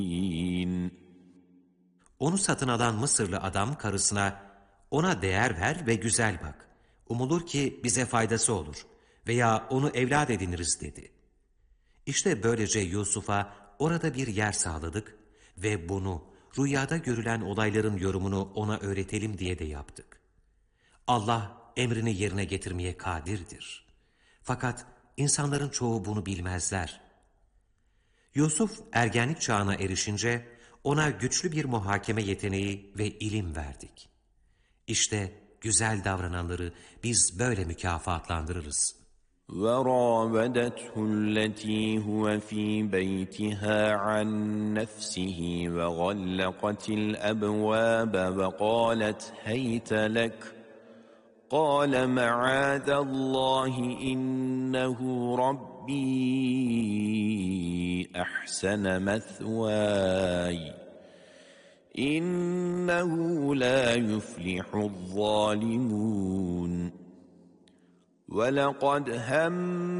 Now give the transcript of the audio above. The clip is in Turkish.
Onu satın alan Mısırlı adam karısına, ona değer ver ve güzel bak. Umulur ki bize faydası olur veya onu evlat ediniriz dedi. İşte böylece Yusuf'a orada bir yer sağladık ve bunu rüyada görülen olayların yorumunu ona öğretelim diye de yaptık. Allah emrini yerine getirmeye kadirdir. Fakat insanların çoğu bunu bilmezler. Yusuf ergenlik çağına erişince ona güçlü bir muhakeme yeteneği ve ilim verdik. İşte güzel davrananları biz böyle mükafatlandırırız. وراودته التي هو في بيتها عن نفسه وغلقت الأبواب وقالت هيت لك قال معاذ الله إنه ربي أحسن مثواي إنه لا يفلح الظالمون ولقد هم